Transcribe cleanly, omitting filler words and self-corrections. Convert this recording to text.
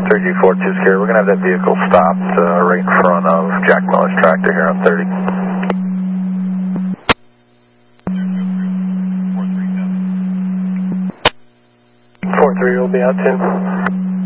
3G42 Sierra. We're going to have that vehicle stopped right in front of Jack Miller's tractor here on 30. 4-3 will be out too.